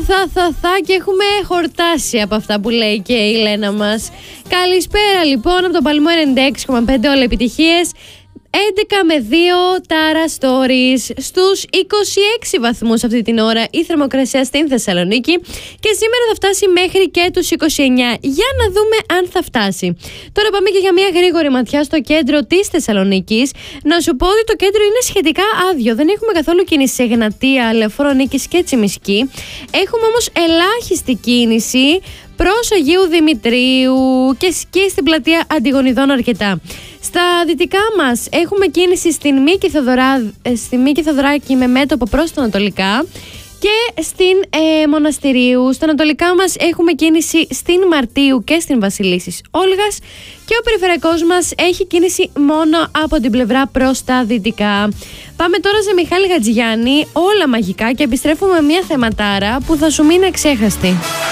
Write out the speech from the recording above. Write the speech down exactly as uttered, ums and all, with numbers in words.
θα, θα, θα και έχουμε χορτάσει από αυτά που λέει και η Λένα μας. Καλησπέρα λοιπόν από το Παλμό ενενήντα έξι κόμμα πέντε, όλα επιτυχίες. έντεκα με δύο Tara Stories, στους είκοσι έξι βαθμούς αυτή την ώρα η θερμοκρασία στην Θεσσαλονίκη και σήμερα θα φτάσει μέχρι και τους είκοσι εννιά. Για να δούμε αν θα φτάσει. Τώρα πάμε και για μια γρήγορη ματιά στο κέντρο της Θεσσαλονίκης. Να σου πω ότι το κέντρο είναι σχετικά άδειο. Δεν έχουμε καθόλου κίνηση σε Εγνατία, Λεωφόρο Νίκης και Τσιμισκή. Έχουμε όμως ελάχιστη κίνηση προς Αγίου Δημητρίου και στην πλατεία Αντιγονιδών αρκετά. Στα δυτικά μας έχουμε κίνηση στην Μίκη, Θοδωρά, στη Μίκη Θοδωράκη με μέτωπο προς τα ανατολικά και στην ε, Μοναστηρίου. Στα ανατολικά μας έχουμε κίνηση στην Μαρτίου και στην Βασιλίσσης Όλγας και ο περιφερειακός μας έχει κίνηση μόνο από την πλευρά προς τα δυτικά. Πάμε τώρα σε Μιχάλη Χατζηγιάννη, όλα μαγικά, και επιστρέφουμε με μια θεματάρα που θα σου μείνει αξέχαστη.